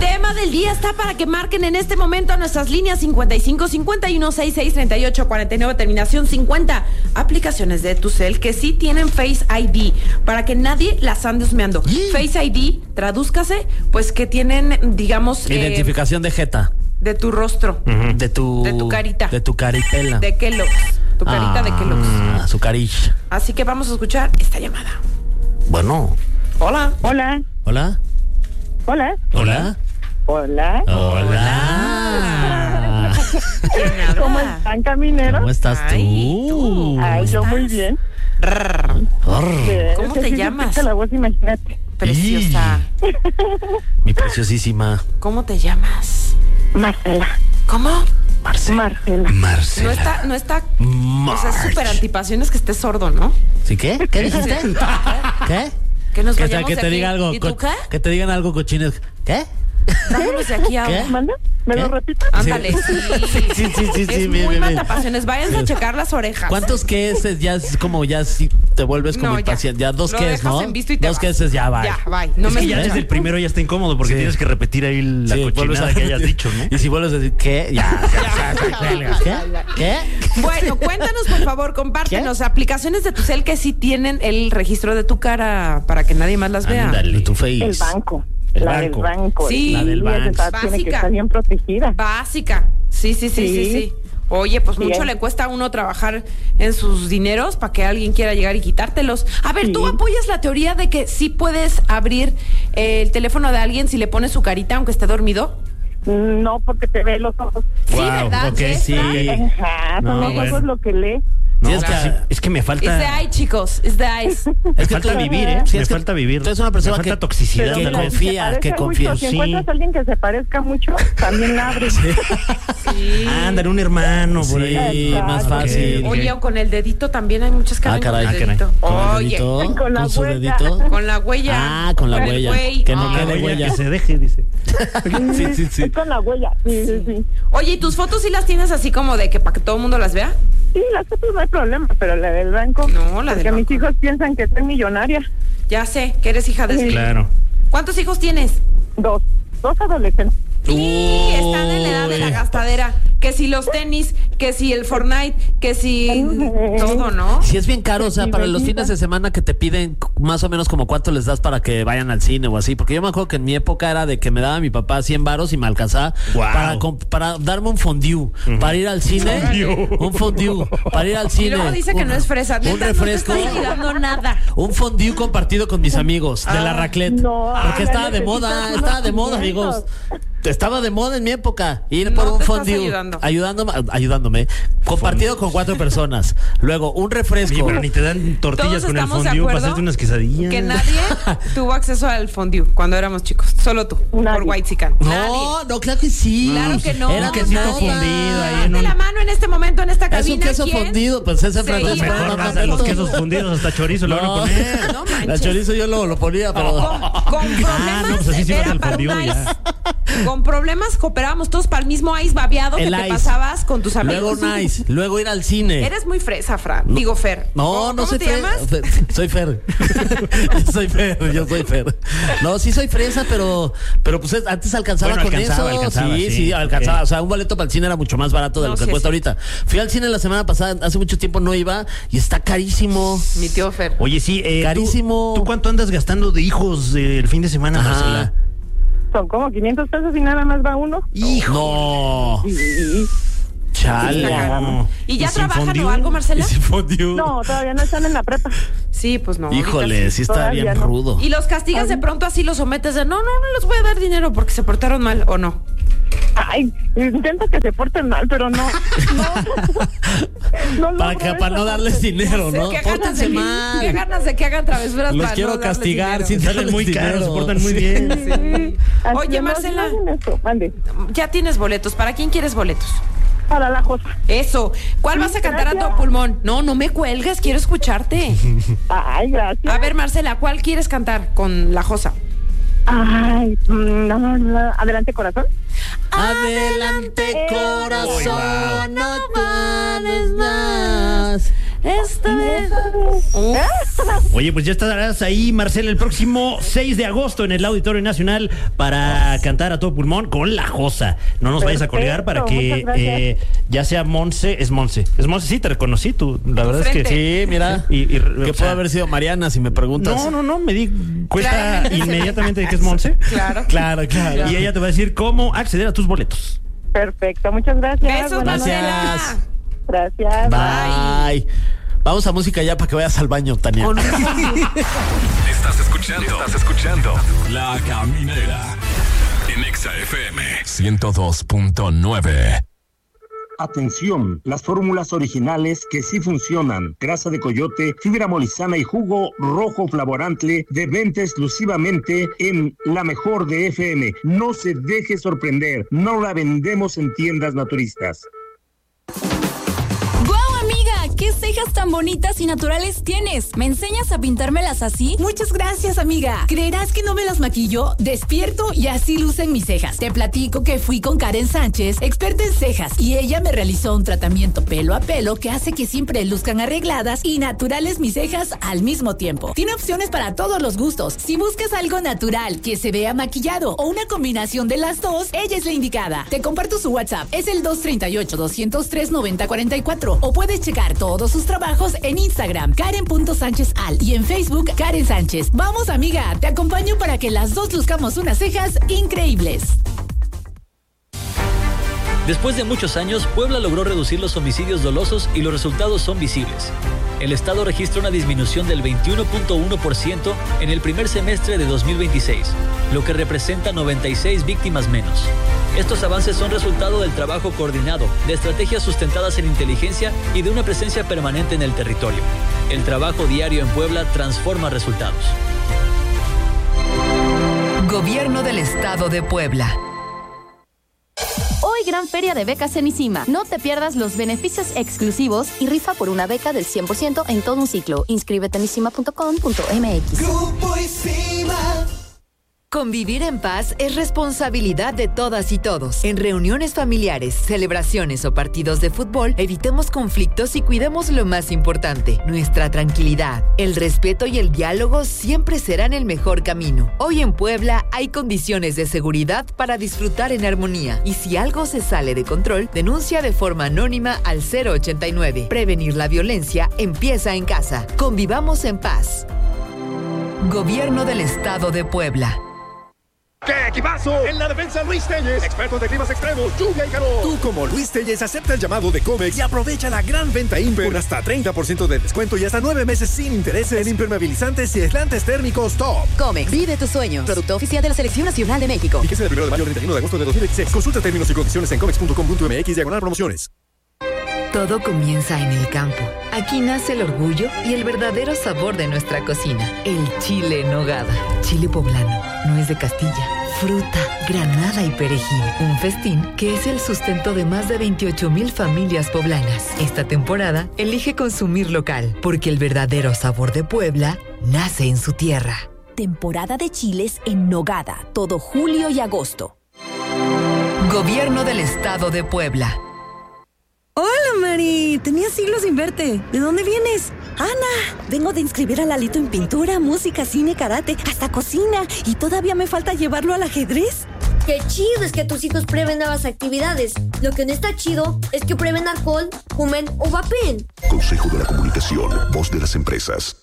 tema del día está para que marquen en este momento a nuestras líneas 55 51 66 38 49, terminación 50. Aplicaciones de Telcel que sí tienen Face ID para que nadie las ande husmeando. Face ID, tradúzcase, pues que tienen, digamos, identificación de jeta. De tu rostro. De tu carita. De tu caritela. De Kellogg's. Tu carita de Kellogg's. Su carish. Así que vamos a escuchar esta llamada. Bueno. Hola. Hola. Hola. Hola. Hola. Hola. Hola. ¿Cómo están, camineros? ¿Cómo estás Ay, tú? Ay, yo muy bien. ¿Cómo te llamas? La voz, imagínate. Preciosa. Mi preciosísima. ¿Cómo te llamas? Marcela. ¿Cómo? Marcela. No está. O sea, es súper antipasiones que estés sordo, ¿no? ¿Sí qué? ¿Qué dijiste? ¿Qué? Que nos ¿Qué vayamos tal que de te aquí. diga algo? ¿Y tú qué? Que te digan algo cochino. ¿Qué? Vámonos de aquí ahora. ¿Manda? ¿Me lo repito? Ándale, sí. Sí, Es bien, muy bien. matapasiones. Váyanse a checar las orejas. ¿Cuántos queses? Ya es como, ya sí te vuelves como No, impaciente. Ya dos Lo queses, dejas ¿no? en visto y te Dos vas. queses, ya va. Ya, bye. No Es me que ya escuchas. desde el primero ya está incómodo porque Sí. tienes que repetir ahí la cochinada que hayas dicho, ¿no? Y si vuelves a decir, ¿qué? Ya. ¿Qué? Bueno, cuéntanos, por favor, compártenos aplicaciones de Telcel que sí tienen el registro de tu cara para que nadie más las vea. Ándale, tu face. El banco. El la banco. del banco. Sí. La del banco. Esa tiene que Básica. estar bien protegida. Básica. Sí. Oye, pues Sí. mucho le cuesta a uno trabajar en sus dineros para que alguien quiera llegar y quitártelos. A ver, Sí. ¿tú apoyas la teoría de que sí puedes abrir el teléfono de alguien si le pones su carita aunque esté dormido? No, porque te ve los ojos. Sí, Wow, ¿verdad? ok, Jess? sí. Ajá, son No, los bueno. ojos lo que lee. No, Sí, es pues que- sí, es que me It's falta. the eye, chicos. It's the eyes. Me falta vivir, ¿eh? Sí, Me es que falta vivir. tú eres una persona me falta que- toxicidad. que ¿no? confía, que confía. Si Sí. encuentras a alguien que se parezca mucho, también la abres. Sí. Ándale, un hermano por Sí, ahí. más Ok, fácil. Oye, o con el dedito también hay muchas que Ah, abren con caray. el Ah, caray. dedito. ¿Con el Oye, dedito? con la ¿Con su huella. dedito? con la huella. Ah, con la el huella. güey. Que no Ay. quede Oye, huella. que se deje, dice. Sí. Es con la huella. Sí. Oye, ¿y tus fotos sí las tienes así como de que para que todo el mundo las vea? Sí, las fotos no hay problema, pero la del banco. No, la del porque mis banco. hijos piensan que soy millonaria. Ya sé, que eres hija de Sí. Claro. ¿Cuántos hijos tienes? Dos adolescentes. Sí, están en la edad de la gastadera. Que si los tenis, que si el Fortnite, que si todo, ¿no? Si es bien caro, o sea, Sí, para los bendita. fines de semana que te piden más o menos como cuánto les das para que vayan al cine o así, porque yo me acuerdo que en mi época era de que me daba mi papá 100 varos y me alcanzaba Guau. para darme un fondue, para ir al cine, un fondue, para ir al cine. Y luego dice que no es fresa. Un Neta, refresco, no te estoy ayudando nada. un fondue compartido con mis amigos de la raclette, no, porque estaba de necesitas moda, unos estaba de moda, 500. amigos. Estaba de moda en mi época ir No por un te estás fondue, ayudando. ayudándome, compartido con 4 personas. Luego un refresco. Oye, pero ni te dan tortillas Todos con el estamos de fondue para acuerdo hacerte unas quesadillas. que nadie tuvo acceso al fondue cuando éramos chicos. Solo tú, Nadie. por Whitezican. No, claro que sí. Claro que no. Era Un que quesito moda. fundido ahí Levante la mano en este momento en esta Es un cabina. queso ¿quién? fundido, pues ese Sí, francés. iba Mejor a más dar de los todo. quesos fundidos, hasta chorizo le van a No, poner. No manches. la chorizo yo lo ponía, pero Con problemas no, pues así sí vas era al para un fondue, ice. ya. Con problemas cooperábamos todos para el mismo ice babeado que el te ice. pasabas con tus amigos. Luego nice, luego ir al cine. Eres muy fresa, Fran. Digo, Fer. No, no ¿Cómo soy te Fer. llamas? Soy Fer. Yo soy Fer. No, sí soy fresa, pero pues antes alcanzaba Bueno, con alcanzaba, eso. alcanzaba, sí, sí. alcanzaba. Ok. O sea, un boleto para el cine era mucho más barato de No, lo que sí, cuesta sí. ahorita. Fui al cine la semana pasada, hace mucho tiempo no iba y está carísimo. Mi tío Fer. Oye, sí, Carísimo. ¿Tú cuánto andas gastando de hijos el fin de semana, Ajá. Marcela? Son como 500 pesos y nada más va uno. Hijo. No, Y- chale. Está caro. ¿Y ya ¿Y sin trabajan fondue? o algo, Marcela? Ese fondue. No, todavía no están en la prepa. Sí, pues no. Híjole, ahorita sí está Todavía bien no. rudo. ¿Y los castigas de pronto así, los sometes de no les voy a dar dinero porque se portaron mal o no? Ay, intento que se porten mal, pero no. No Para logro no esa darles parte. dinero, ¿no? Qué ganas Pórtense de qué mal. ganas de que hagan travesuras Los para quiero no darles castigar dinero. sin Salen darles muy caros, dinero. se portan muy Sí. bien. Así Oye, no, Marcela. no hagan eso. Mande. Ya tienes boletos. ¿Para quién quieres boletos? Para la Josa. Eso. ¿Cuál vas a cantar a todo pulmón? No me cuelgues, quiero escucharte. Ay, gracias. A ver, Marcela, ¿cuál quieres cantar con la Josa? Ay, adelante, corazón. Adelante, corazón, no vales más. Esta vez. Uf. Oye, pues ya estarás ahí, Marcela, el próximo 6 de agosto en el Auditorio Nacional para cantar a todo pulmón con La Josa. No nos vayas a colgar para que ya sea Monse. Es Monse, sí, te reconocí tú. La verdad es que Sí, mira. Que puede haber sido Mariana, si me preguntas. No, me di cuenta inmediatamente de que es Monse. Claro. Y ella te va a decir cómo acceder a tus boletos. Perfecto, muchas gracias. Besos, Buenas Marcela. Gracias. noches. Gracias. Bye. Vamos a música ya para que vayas al baño, Tania. Estás escuchando La Caminera en Exa FM 102.9. Atención, las fórmulas originales que sí funcionan. Grasa de coyote, fibra molizana y jugo rojo flavorante de venta exclusivamente en La Mejor de FM. No se deje sorprender, no la vendemos en tiendas naturistas. ¡Guau, amiga! ¿Qué cejas tan bonitas y naturales tienes? ¿Me enseñas a pintármelas así? Muchas gracias, amiga. ¿Creerás que no me las maquillo? Despierto y así lucen mis cejas. Te platico que fui con Karen Sánchez, experta en cejas, y ella me realizó un tratamiento pelo a pelo que hace que siempre luzcan arregladas y naturales mis cejas al mismo tiempo. Tiene opciones para todos los gustos. Si buscas algo natural que se vea maquillado o una combinación de las dos, ella es la indicada. Te comparto su WhatsApp. Es el 238-203-9044 o puedes checar todos sus trabajos en Instagram, Karen.SánchezAl, y en Facebook, Karen Sánchez. Vamos, amiga, te acompaño para que las dos luzcamos unas cejas increíbles. Después de muchos años, Puebla logró reducir los homicidios dolosos y los resultados son visibles. El Estado registra una disminución del 21.1% en el primer semestre de 2026, lo que representa 96 víctimas menos. Estos avances son resultado del trabajo coordinado, de estrategias sustentadas en inteligencia y de una presencia permanente en el territorio. El trabajo diario en Puebla transforma resultados. Gobierno del Estado de Puebla. Hoy gran feria de becas en ICIMA. No te pierdas los beneficios exclusivos y rifa por una beca del 100% en todo un ciclo. Inscríbete en ICIMA.com.mx. Grupo ICIMA. Convivir en paz es responsabilidad de todas y todos. En reuniones familiares, celebraciones o partidos de fútbol, evitemos conflictos y cuidemos lo más importante, nuestra tranquilidad. El respeto y el diálogo siempre serán el mejor camino. Hoy en Puebla hay condiciones de seguridad para disfrutar en armonía. Y si algo se sale de control, denuncia de forma anónima al 089. Prevenir la violencia empieza en casa. Convivamos en paz. Gobierno del Estado de Puebla. ¡Qué equipazo! En la defensa, Luis Telles, expertos de climas extremos, lluvia y calor. Tú, como Luis Telles, acepta el llamado de Comex y aprovecha la gran venta Imper con hasta 30% de descuento y hasta 9 meses sin intereses en impermeabilizantes y aislantes térmicos top. Comex, vive tus sueños. Producto oficial de la Selección Nacional de México. Fíjese del 1 de mayo al 31 de agosto de 2016. Consulta términos y condiciones en comex.com.mx/promociones. Todo comienza en el campo. Aquí nace el orgullo y el verdadero sabor de nuestra cocina. El chile en nogada. Chile poblano, nuez de Castilla, fruta, granada y perejil. Un festín que es el sustento de más de 28,000 familias poblanas. Esta temporada, elige consumir local, porque el verdadero sabor de Puebla nace en su tierra. Temporada de chiles en nogada, todo julio y agosto. Gobierno del Estado de Puebla. Hola, Mari. Tenía siglos sin verte. ¿De dónde vienes? Ana, vengo de inscribir a Lalito en pintura, música, cine, karate, hasta cocina. Y todavía me falta llevarlo al ajedrez. Qué chido es que tus hijos prueben nuevas actividades. Lo que no está chido es que prueben alcohol, fumen o vapen. Consejo de la Comunicación, voz de las empresas.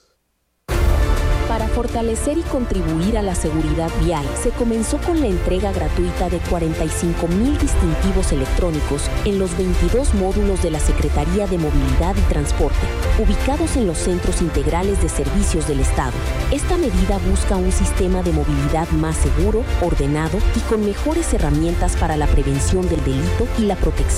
Para fortalecer y contribuir a la seguridad vial, se comenzó con la entrega gratuita de 45,000 distintivos electrónicos en los 22 módulos de la Secretaría de Movilidad y Transporte, ubicados en los centros integrales de servicios del Estado. Esta medida busca un sistema de movilidad más seguro, ordenado y con mejores herramientas para la prevención del delito y la protección